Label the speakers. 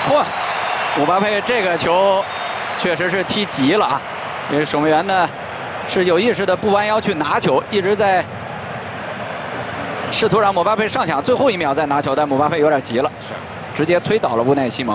Speaker 1: 嚯，姆巴佩这个球确实是踢急了啊！因为守门员呢是有意识的不弯腰去拿球，一直在试图让姆巴佩上抢，最后1秒再拿球，但姆巴佩有点急了，直接推倒了乌奈西蒙。